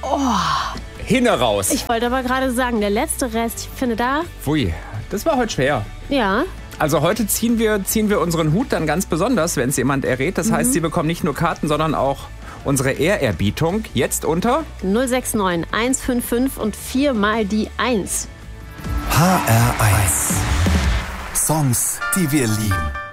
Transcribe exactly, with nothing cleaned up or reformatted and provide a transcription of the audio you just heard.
Hinne raus. Ich wollte aber gerade sagen, der letzte Rest, ich finde da... Pfui, das war heute schwer. Ja. Also heute ziehen wir, ziehen wir unseren Hut dann ganz besonders, wenn es jemand errät. Das mhm. heißt, Sie bekommen nicht nur Karten, sondern auch unsere Ehrerbietung. Jetzt unter null sechs neun eins fünf fünf und viermal die eins. H R eins. Songs, die wir lieben.